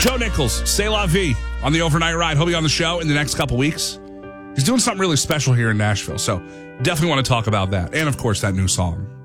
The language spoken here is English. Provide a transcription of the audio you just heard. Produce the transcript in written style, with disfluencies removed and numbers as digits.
Joe Nichols, C'est La Vie on the overnight ride. He'll be on the show in the next couple weeks. He's doing something really special here in Nashville, so definitely want to talk about that. And, of course, that new song.